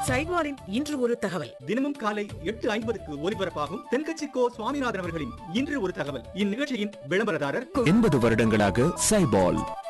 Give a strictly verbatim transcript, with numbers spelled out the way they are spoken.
சைட்வாரின் இன்று ஒரு தகவல். தினமும் காலை எட்டு ஐம்பதுக்கு ஒலிபரப்பாகும் தென்கட்சி கோ சுவாமிநாதன் அவர்களின் இன்று ஒரு தகவல். இந்நிகழ்ச்சியின் விளம்பரதாரர் எண்பது வருடங்களாக சைபால்.